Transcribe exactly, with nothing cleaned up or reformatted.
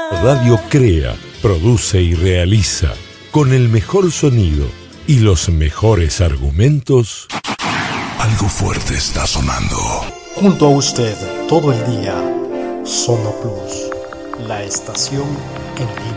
Radio crea, produce y realiza con el mejor sonido y los mejores argumentos. Algo fuerte está sonando. Junto a usted todo el día. Sono Plus, la estación en línea.